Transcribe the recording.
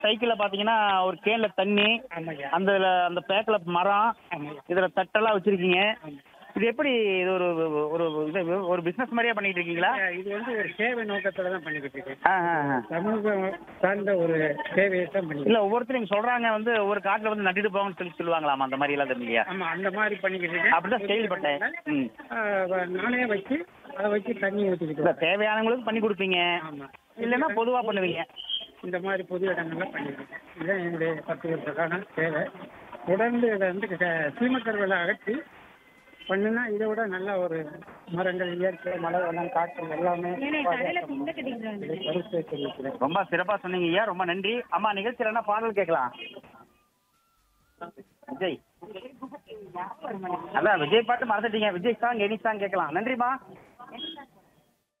சைக்கிள்ல பாத்தீங்கன்னா ஒரு கேன்ல தண்ணி, ஆமாய்யா. அந்த அந்த பேக்ல மரம், ஆமாய்யா. இதுல தட்டெல்லாம் வச்சிருக்கீங்க. ஆமா. இது எப்படி இது ஒரு ஒரு இது ஒரு பிசினஸ் மாதிரியா பண்ணிட்டு இருக்கீங்களா? இது வந்து ஒரு சேவை நோக்கத்துல தான் பண்ணிக்கிட்டு இருக்கேன். ஆ, ஆ, ஆ. சமூகம் சார்ந்த ஒரு சேவையை தான் பண்ணிக்கிட்டு இல்ல ஒவ்வொருத்தரும் இங்க சொல்றாங்க வந்து ஒவ்வொரு காட்டுல வந்து நட்டுட்டு போவாங்கன்னு சொல்லுவாங்களாமா, அந்த மாதிரி எல்லாம் தெரியலையா? ஆமா, அந்த மாதிரி பண்ணிக்கிட்டு இருக்கேன். அப்படிதான் கேள்விப்பட்டேன். ம். நானே வச்சு அதை வச்சு தண்ணி ஊற்றிக்கிட்டு இல்ல தேவையானவங்களுக்கு பண்ணி கொடுப்பீங்க, ஆமா. இல்லைன்னா பொதுவா பண்ணுவீங்க. இந்த மாதிரி பொது இடங்கள்லாம் பண்ணிக்கிட்டு இருக்கேன். இதுதான் என்னுடைய 10 வருஷக்கான சேவை. தொடர்ந்து இதை வந்து சீமக்கருவேலை அகற்றி பண்ணுனா இதை விட நல்ல ஒரு மரங்கள், இயற்கை, மழை வெள்ளம், காற்று எல்லாமே கருத்தை தெரிவிக்கிறேன். ரொம்ப சிறப்பா சொன்னீங்க ஐயா, ரொம்ப நன்றி. அம்மா நிகழ்ச்சியில என்ன பாடல் கேட்கலாம்? விஜய், அதான் விஜய் பாட்டு மறந்துட்டீங்க. விஜய் சாங் எனி சாங் கேட்கலாம். நன்றிம்மா.